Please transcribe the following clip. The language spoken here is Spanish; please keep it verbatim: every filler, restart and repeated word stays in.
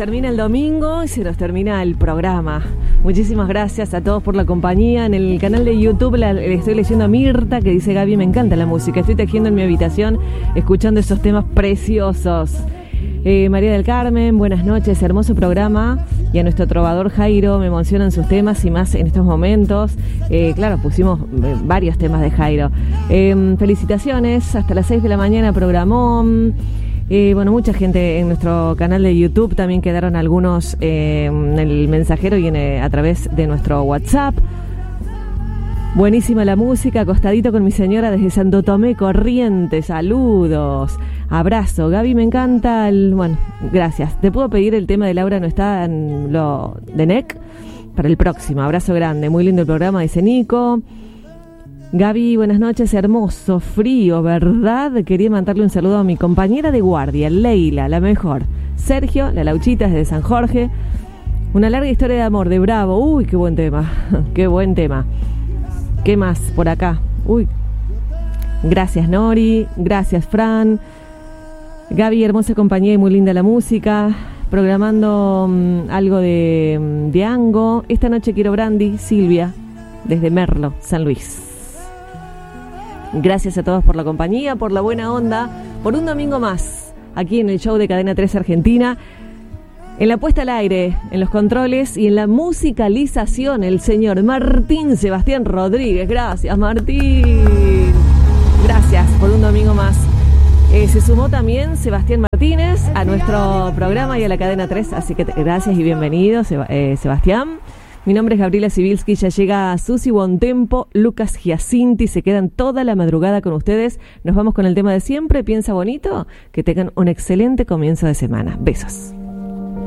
termina el domingo y se nos termina el programa. Muchísimas gracias a todos por la compañía. En el canal de YouTube la, le estoy leyendo a Mirta que dice: Gaby, me encanta la música. Estoy tejiendo en mi habitación escuchando esos temas preciosos. Eh, María del Carmen, buenas noches, hermoso programa. Y a nuestro trovador Jairo, me emocionan sus temas y más en estos momentos. Eh, claro, pusimos eh, varios temas de Jairo. Eh, felicitaciones, hasta las seis de la mañana programón. Eh, bueno, mucha gente en nuestro canal de YouTube, también quedaron algunos eh, en el mensajero y en, eh, a través de nuestro WhatsApp. Buenísima la música, acostadito con mi señora desde Santo Tomé, Corrientes, saludos, abrazo. Gaby, me encanta el... Bueno, gracias. ¿Te puedo pedir el tema de Laura no está en lo de N E C? Para el próximo, abrazo grande, muy lindo el programa, dice Nico. Gaby, buenas noches, hermoso, frío, ¿verdad? Quería mandarle un saludo a mi compañera de guardia, Leila, la mejor. Sergio, la Lauchita desde San Jorge. Una larga historia de amor de Bravo. Uy, qué buen tema, qué buen tema. ¿Qué más por acá? Uy, gracias Nori, gracias Fran. Gaby, hermosa compañía y muy linda la música. Programando um, algo de, um, de Ango. Esta noche quiero brandy, Silvia, desde Merlo, San Luis. Gracias a todos por la compañía, por la buena onda, por un domingo más, aquí en el show de Cadena tres Argentina. En la puesta al aire, en los controles y en la musicalización, el señor Martín Sebastián Rodríguez. Gracias, Martín. Gracias por un domingo más. Eh, se sumó también Sebastián Martínez a nuestro programa y a la Cadena tres, así que gracias y bienvenido, Seb- eh, Sebastián. Mi nombre es Gabriela Sibilski, ya llega Susi Bontempo, Lucas Giacinti, se quedan toda la madrugada con ustedes. Nos vamos con el tema de siempre, piensa bonito, que tengan un excelente comienzo de semana. Besos.